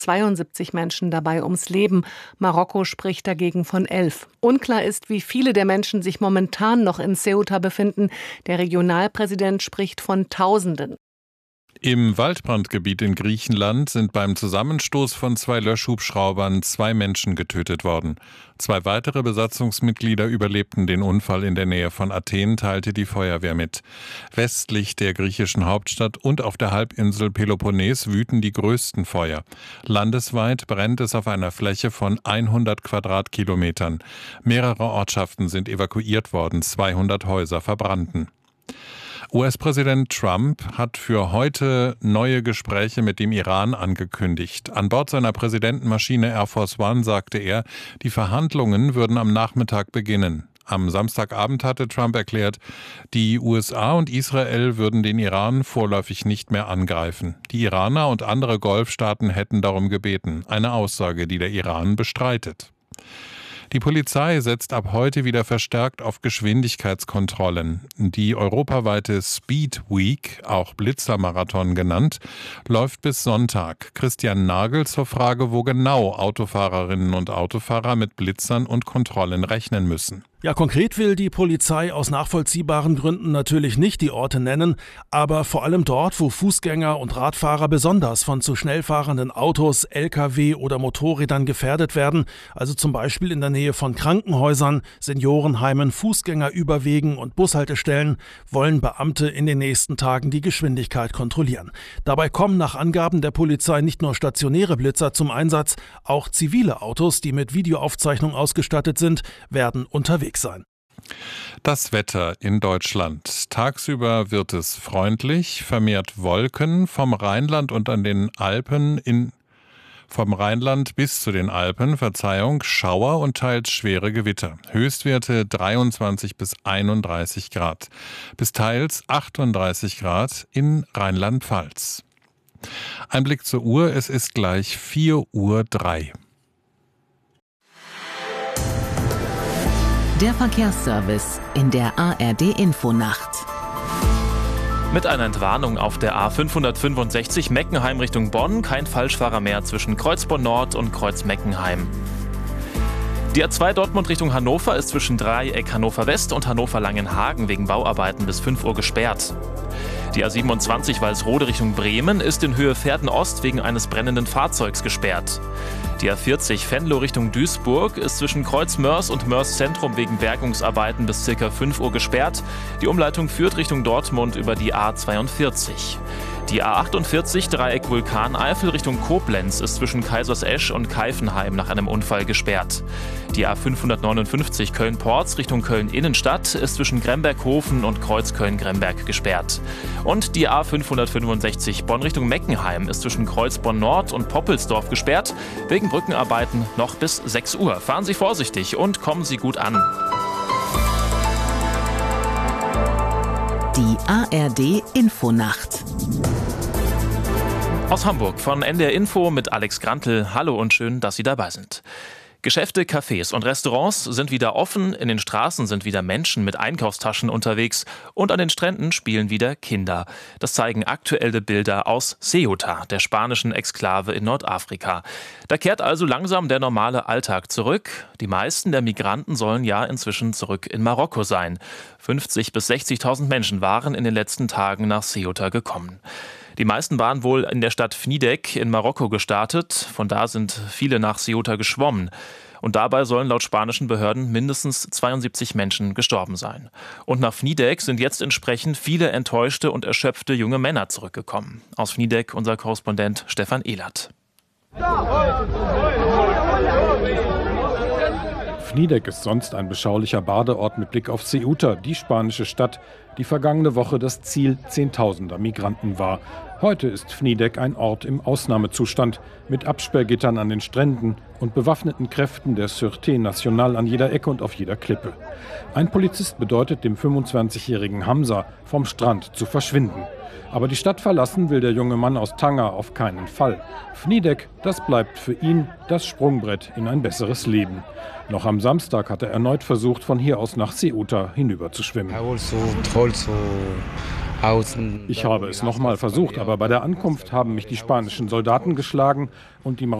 72 Menschen dabei ums Leben. Marokko spricht dagegen von 11. Unklar ist, wie viele der Menschen sich momentan noch in Ceuta befinden. Der Regionalpräsident spricht von Tausenden. Im Waldbrandgebiet in Griechenland sind beim Zusammenstoß von 2 Löschhubschraubern 2 Menschen getötet worden. 2 weitere Besatzungsmitglieder überlebten den Unfall in der Nähe von Athen, teilte die Feuerwehr mit. Westlich der griechischen Hauptstadt und auf der Halbinsel Peloponnes wüten die größten Feuer. Landesweit brennt es auf einer Fläche von 100 Quadratkilometern. Mehrere Ortschaften sind evakuiert worden, 200 Häuser verbrannten. US-Präsident Trump hat für heute neue Gespräche mit dem Iran angekündigt. An Bord seiner Präsidentenmaschine Air Force One sagte er, die Verhandlungen würden am Nachmittag beginnen. Am Samstagabend hatte Trump erklärt, die USA und Israel würden den Iran vorläufig nicht mehr angreifen. Die Iraner und andere Golfstaaten hätten darum gebeten, eine Aussage, die der Iran bestreitet. Die Polizei setzt ab heute wieder verstärkt auf Geschwindigkeitskontrollen. Die europaweite Speed Week, auch Blitzermarathon genannt, läuft bis Sonntag. Christian Nagel zur Frage, wo genau Autofahrerinnen und Autofahrer mit Blitzern und Kontrollen rechnen müssen. Ja, konkret will die Polizei aus nachvollziehbaren Gründen natürlich nicht die Orte nennen, aber vor allem dort, wo Fußgänger und Radfahrer besonders von zu schnell fahrenden Autos, Lkw oder Motorrädern gefährdet werden, also zum Beispiel in der Nähe von Krankenhäusern, Seniorenheimen, Fußgängerüberwegen und Bushaltestellen, wollen Beamte in den nächsten Tagen die Geschwindigkeit kontrollieren. Dabei kommen nach Angaben der Polizei nicht nur stationäre Blitzer zum Einsatz, auch zivile Autos, die mit Videoaufzeichnung ausgestattet sind, werden unterwegs sein. Das Wetter in Deutschland. Tagsüber wird es freundlich, vermehrt Wolken vom Rheinland und an den Alpen vom Rheinland bis zu den Alpen, Schauer und teils schwere Gewitter. Höchstwerte 23 bis 31 Grad. Bis teils 38 Grad in Rheinland-Pfalz. Ein Blick zur Uhr, es ist gleich 4:03 Uhr. Der Verkehrsservice in der ARD-Infonacht. Mit einer Entwarnung auf der A565 Meckenheim Richtung Bonn, kein Falschfahrer mehr zwischen Kreuzborn Nord und Kreuz Meckenheim. Die A2 Dortmund Richtung Hannover ist zwischen Dreieck Hannover West und Hannover Langenhagen wegen Bauarbeiten bis 5 Uhr gesperrt. Die A27 Walsrode Richtung Bremen ist in Höhe Verden Ost wegen eines brennenden Fahrzeugs gesperrt. Die A40 Venlo Richtung Duisburg ist zwischen Kreuz Mörs und Mörs Zentrum wegen Bergungsarbeiten bis ca. 5 Uhr gesperrt. Die Umleitung führt Richtung Dortmund über die A42. Die A48 Dreieck Vulkaneifel Richtung Koblenz ist zwischen Kaisersesch und Keifenheim nach einem Unfall gesperrt. Die A559 Köln-Porz Richtung Köln-Innenstadt ist zwischen Gremberghofen und Kreuzköln-Gremberg gesperrt. Und die A565 Bonn Richtung Meckenheim ist zwischen Kreuzborn Nord und Poppelsdorf gesperrt. Wegen Brückenarbeiten noch bis 6 Uhr. Fahren Sie vorsichtig und kommen Sie gut an. Die ARD-Infonacht. Aus Hamburg von NDR Info mit Alex Grantl. Hallo und schön, dass Sie dabei sind. Geschäfte, Cafés und Restaurants sind wieder offen, in den Straßen sind wieder Menschen mit Einkaufstaschen unterwegs und an den Stränden spielen wieder Kinder. Das zeigen aktuelle Bilder aus Ceuta, der spanischen Exklave in Nordafrika. Da kehrt also langsam der normale Alltag zurück. Die meisten der Migranten sollen ja inzwischen zurück in Marokko sein. 50.000 bis 60.000 Menschen waren in den letzten Tagen nach Ceuta gekommen. Die meisten waren wohl in der Stadt Fnidek in Marokko gestartet. Von da sind viele nach Ceuta geschwommen. Und dabei sollen laut spanischen Behörden mindestens 72 Menschen gestorben sein. Und nach Fnidek sind jetzt entsprechend viele enttäuschte und erschöpfte junge Männer zurückgekommen. Aus Fnidek unser Korrespondent Stefan Ehlert. Fnidek ist sonst ein beschaulicher Badeort mit Blick auf Ceuta, die spanische Stadt, die vergangene Woche das Ziel Zehntausender Migranten war. Heute ist Fnidek ein Ort im Ausnahmezustand, mit Absperrgittern an den Stränden und bewaffneten Kräften der Sûreté Nationale an jeder Ecke und auf jeder Klippe. Ein Polizist bedeutet dem 25-jährigen Hamza, vom Strand zu verschwinden. Aber die Stadt verlassen will der junge Mann aus Tanger auf keinen Fall. Fnidek, das bleibt für ihn das Sprungbrett in ein besseres Leben. Noch am Samstag hat er erneut versucht, von hier aus nach Ceuta hinüber zu schwimmen. Ich habe es nochmal versucht, aber bei der Ankunft haben mich die spanischen Soldaten geschlagen und die